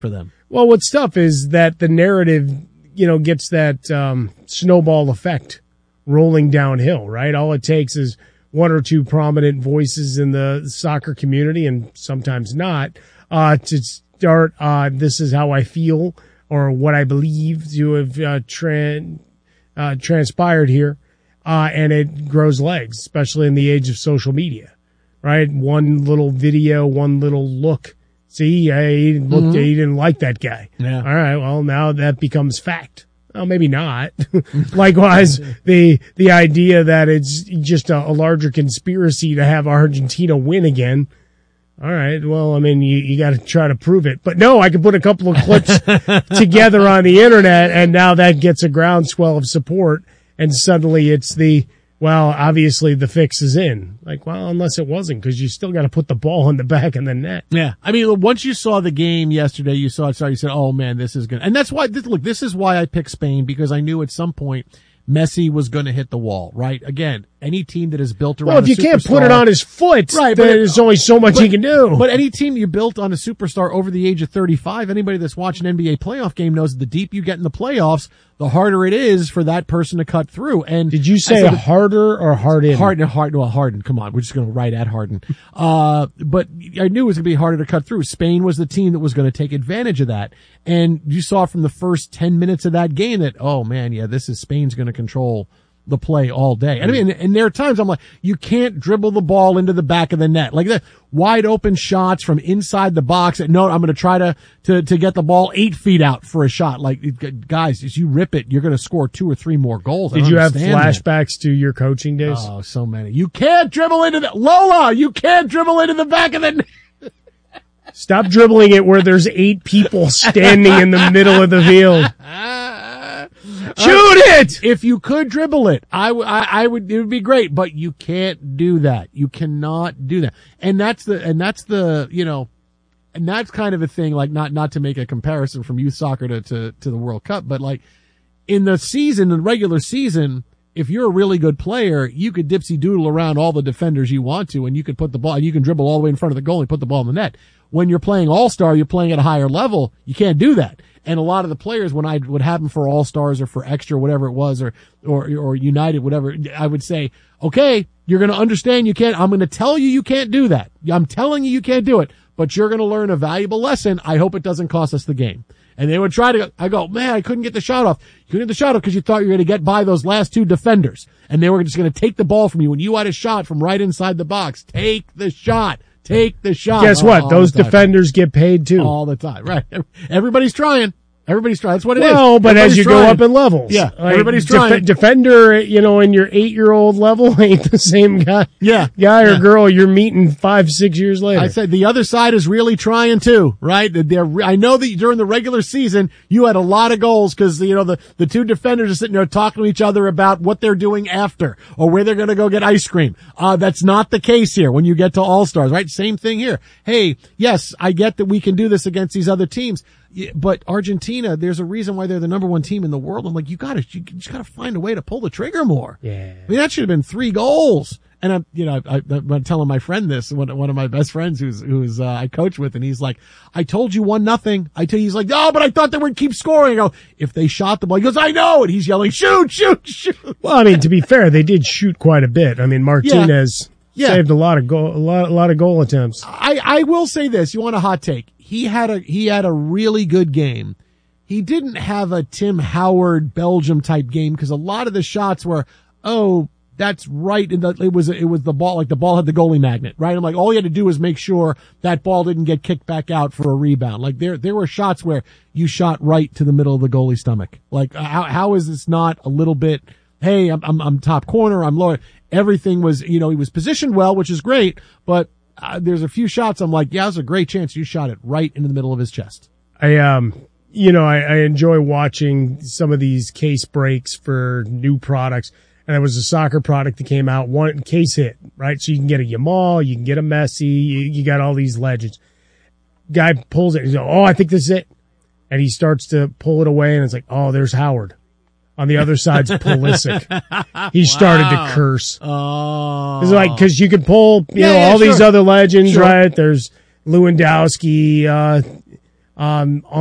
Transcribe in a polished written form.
for them. Well, what's tough is that the narrative, gets that snowball effect rolling downhill, right? All it takes is one or two prominent voices in the soccer community, and sometimes not, to start, this is how I feel, or what I believe to have transpired here, and it grows legs, especially in the age of social media, right? One little video, one little look. See, he didn't like that guy. Yeah. All right, well, now that becomes fact. Well, maybe not. Likewise, the idea that it's just a larger conspiracy to have Argentina win again. All right, well, I mean, you got to try to prove it. But no, I can put a couple of clips together on the internet, and now that gets a groundswell of support, and suddenly it's obviously the fix is in. Like, well, unless it wasn't, because you still got to put the ball in the back of the net. Yeah. I mean, once you saw the game yesterday, you said, oh man, this is good. And that's why, this is why I picked Spain, because I knew at some point Messi was going to hit the wall, right? Again, any team that is built around if you can't put it on his foot, right, then there's only so much he can do. But any team you built on a superstar over the age of 35, anybody that's watched an NBA playoff game knows that the deep you get in the playoffs, the harder it is for that person to cut through. And did you say harder or Harden? Harden. Come on, we're just going to write at Harden. But I knew it was going to be harder to cut through. Spain was the team that was going to take advantage of that. And you saw from the first 10 minutes of that game that, oh man, yeah, this is Spain's going to control the play all day. And I mean, and there are times I'm like, you can't dribble the ball into the back of the net. Like the wide open shots from inside the box. No, I'm going to try to get the ball 8 feet out for a shot. Like, guys, as you rip it, you're going to score 2 or 3 more goals. Did you have flashbacks to your coaching days? Oh, so many. You can't dribble into Lola, you can't dribble into the back of the net. Stop dribbling it where there's 8 people standing in the middle of the field. Shoot it! If you could dribble it, I would, it would be great, but you can't do that. You cannot do that. And that's the, and that's kind of a thing, like not to make a comparison from youth soccer to the World Cup, but like in the regular season, if you're a really good player, you could dipsy doodle around all the defenders you want to, and you could put the ball, you can dribble all the way in front of the goal and put the ball in the net. When you're playing All-Star, you're playing at a higher level, you can't do that. And a lot of the players, when I would have them for All-Stars or for extra, whatever it was, or United, whatever, I would say, okay, you're going to understand I'm going to tell you can't do that. I'm telling you can't do it, but you're going to learn a valuable lesson. I hope it doesn't cost us the game. And they would I go, man, I couldn't get the shot off. You couldn't get the shot off because you thought you were going to get by those last 2 defenders. And they were just going to take the ball from you. And you had a shot from right inside the box. Take the shot. Take the shot. Guess what? Those defenders get paid too. All the time. Right. Everybody's trying. That's what it is. Well, but as you go up in levels. Yeah. Everybody's trying. Defender, in your 8-year-old level ain't the same guy. Yeah. Guy or girl you're meeting 5-6 years later. I said the other side is really trying too, right? I know that during the regular season, you had a lot of goals because, the 2 defenders are sitting there talking to each other about what they're doing after or where they're going to go get ice cream. That's not the case here when you get to All-Stars, right? Same thing here. Hey, yes, I get that we can do this against these other teams. But Argentina, there's a reason why they're the number 1 team in the world. I'm like, you just gotta find a way to pull the trigger more. Yeah. I mean, that should have been 3 goals. And I'm telling my friend this, one of my best friends who's I coach with, and he's like, I told you 1-0. He's like, no, but I thought they would keep scoring. I go, if they shot the ball, he goes, I know. And he's yelling, shoot, shoot, shoot. Well, I mean, to be fair, they did shoot quite a bit. I mean, Martinez saved a lot of goal attempts. I will say this. You want a hot take? He had a really good game. He didn't have a Tim Howard Belgium type game because a lot of the shots were, oh, that's right. And it was the ball, like the ball had the goalie magnet, right? I'm like, all you had to do was make sure that ball didn't get kicked back out for a rebound. Like there were shots where you shot right to the middle of the goalie's stomach. Like how is this not a little bit, hey, I'm top corner, I'm lower. Everything was, he was positioned well, which is great, but there's a few shots I'm like, yeah, there's a great chance you shot it right into the middle of his chest. I enjoy watching some of these case breaks for new products. And there was a soccer product that came out, one case hit, right? So you can get a Yamal, you can get a Messi, you got all these legends. Guy pulls it, he's like, oh, I think this is it. And he starts to pull it away, and it's like, oh, there's Howard. On the other side's Pulisic. He started to curse. Oh. It's like, cause you could pull, all these other legends, right? There's Lewandowski, on